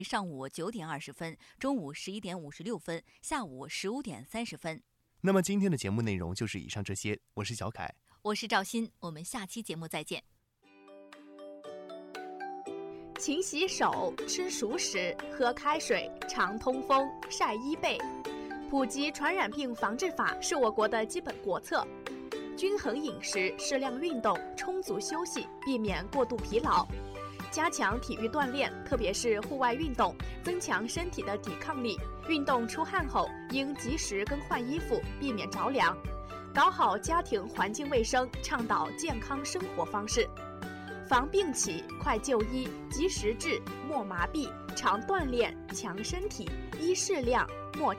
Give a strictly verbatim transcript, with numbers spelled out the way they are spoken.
上午九点二十分、中午十一点五十六分、下午十五点三十分。 那么今天的节目内容就是以上这些，我是小凯， 我是赵鑫，我们下期节目再见。 勤洗手，吃熟食，喝开水，常通风，晒衣被。普及传染病防治法是我国的基本国策。均衡饮食，适量运动，充足休息，避免过度疲劳。加强体育锻炼，特别是户外运动，增强身体的抵抗力。运动出汗后，应及时更换衣服，避免着凉。搞好家庭环境卫生，倡导健康生活方式。防病起，快就医，及时治，莫麻痹，常锻炼，强身体，医适量，莫